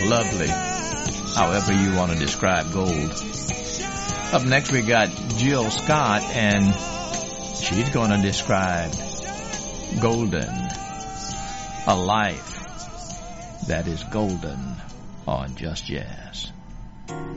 lovely, however you want to describe gold. Up next we got Jill Scott, and she's going to describe golden, a life that is golden on Just Jazz.